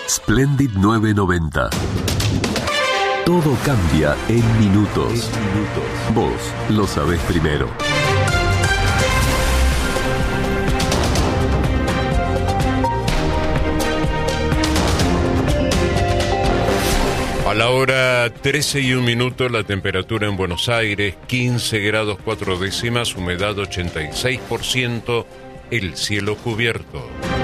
Splendid 990. Todo cambia en minutos. Vos lo sabés primero. A la hora 13:01, la temperatura en Buenos Aires, 15 grados 4 décimas, humedad 86%, el cielo cubierto.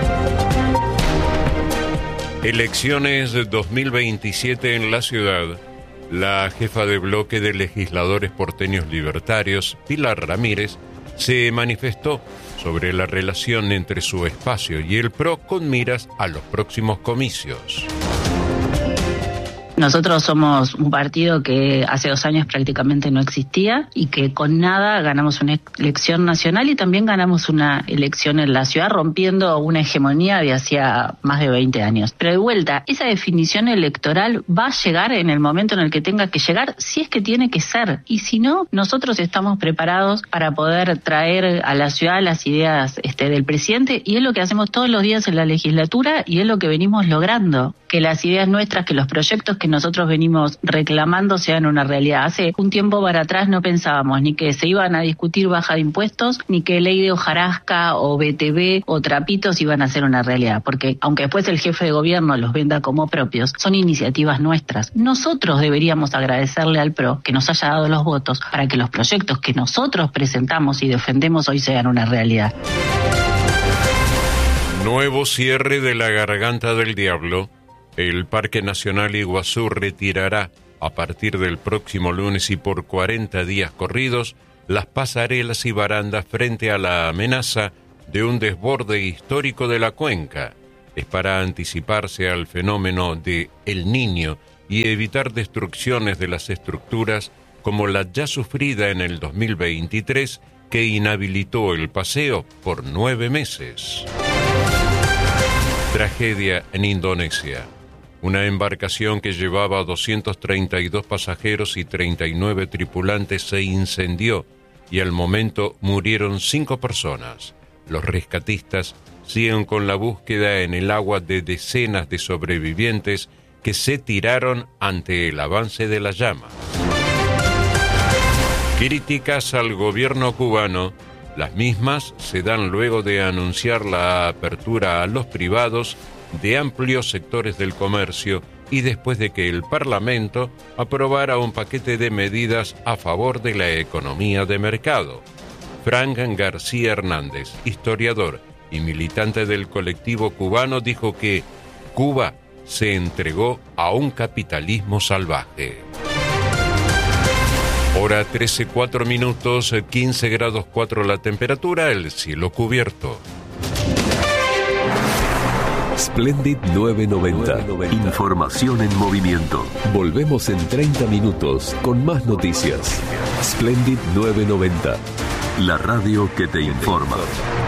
Elecciones 2027 en la ciudad. La jefa de bloque de legisladores porteños libertarios, Pilar Ramírez, se manifestó sobre la relación entre su espacio y el PRO con miras a los próximos comicios. Nosotros somos un partido que hace 2 años prácticamente no existía y que con nada ganamos una elección nacional y también ganamos una elección en la ciudad, rompiendo una hegemonía de hacía más de 20 años. Pero de vuelta, esa definición electoral va a llegar en el momento en el que tenga que llegar, si es que tiene que ser. Y si no, nosotros estamos preparados para poder traer a la ciudad las ideas del presidente, y es lo que hacemos todos los días en la legislatura y es lo que venimos logrando, que las ideas nuestras, que los proyectos que nosotros venimos reclamando sean una realidad. Hace un tiempo para atrás no pensábamos ni que se iban a discutir baja de impuestos, ni que ley de hojarasca o BTV o trapitos iban a ser una realidad, porque aunque después el jefe de gobierno los venda como propios, son iniciativas nuestras. Nosotros deberíamos agradecerle al PRO que nos haya dado los votos para que los proyectos que nosotros presentamos y defendemos hoy sean una realidad. Nuevo cierre de la Garganta del Diablo. El Parque Nacional Iguazú retirará, a partir del próximo lunes y por 40 días corridos, las pasarelas y barandas frente a la amenaza de un desborde histórico de la cuenca. Es para anticiparse al fenómeno de El Niño y evitar destrucciones de las estructuras como la ya sufrida en el 2023, que inhabilitó el paseo por 9 meses. Tragedia en Indonesia. Una embarcación que llevaba 232 pasajeros y 39 tripulantes se incendió y al momento murieron 5 personas. Los rescatistas siguen con la búsqueda en el agua de decenas de sobrevivientes que se tiraron ante el avance de las llamas. Críticas al gobierno cubano. Las mismas se dan luego de anunciar la apertura a los privados de amplios sectores del comercio y después de que el Parlamento aprobara un paquete de medidas a favor de la economía de mercado. Frank García Hernández, historiador y militante del colectivo cubano, dijo que Cuba se entregó a un capitalismo salvaje. Hora 13:04, 15 grados 4 la temperatura, el cielo cubierto. Splendid 990. Información en movimiento. Volvemos en 30 minutos con más noticias. Splendid 990. La radio que te informa.